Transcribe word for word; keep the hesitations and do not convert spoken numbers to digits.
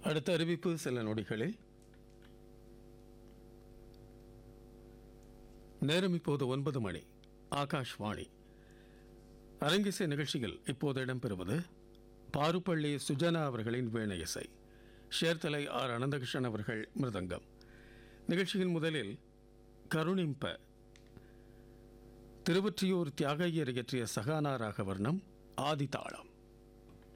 அடுத்த அறிவிப்பு சில நொடிகளில். நேரம் இப்போது ஒன்பது மணி. ஆகாஷ்வாணி. அரங்கிசை நிகழ்ச்சியில் இப்போது இடம்பெறுவது பாருப்பள்ளி சுஜனா அவர்களின் வீணை இசை, ஷேர்தலை ஆர் அனந்தகிருஷ்ணன் அவர்கள் மிருதங்கம். நிகழ்ச்சியின் முதலில் கருணிம்ப திருவொற்றியூர் தியாகையர் இயற்றிய சகானா ராகவர்ணம் ஆதிதாளம்.